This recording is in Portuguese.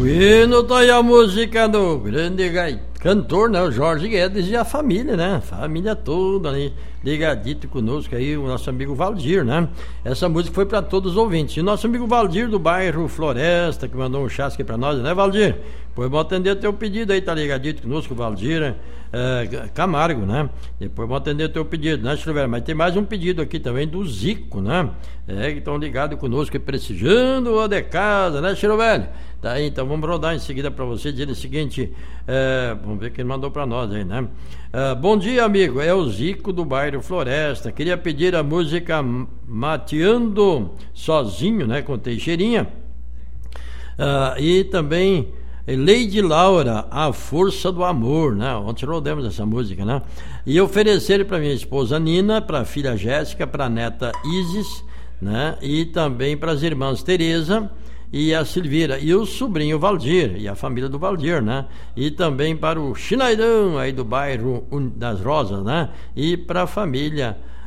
Bueno, tá aí a música do grande cantor, né? O Jorge Guedes e a família, né? Família toda ali, ligadito conosco aí, o nosso amigo Valdir, né? Essa música foi para todos os ouvintes. E o nosso amigo Valdir do bairro Floresta, que mandou um chasque para nós, né, Valdir? Depois vamos atender teu pedido aí, tá ligadito conosco, Valdir Camargo, né? Depois vamos atender teu pedido, né, Silvério? Mas tem mais um pedido aqui também do Zico, né? Que estão ligados conosco e prestigiando o de casa, né, Silvério? Tá aí, então vamos rodar em seguida para você, dizer o seguinte, vamos ver quem mandou para nós aí, né? Bom dia, amigo, é o Zico do bairro Floresta, queria pedir a música Mateando Sozinho, né, com Teixeirinha, e também Lady Laura, A Força do Amor, né? Ontem rodamos essa música, né? E oferecer para minha esposa Nina, para a filha Jéssica, para a neta Isis, né? E também para as irmãs Tereza e a Silveira, e o sobrinho Valdir, e a família do Valdir, né? E também para o Chinaidão, aí do bairro das Rosas, né? E para a família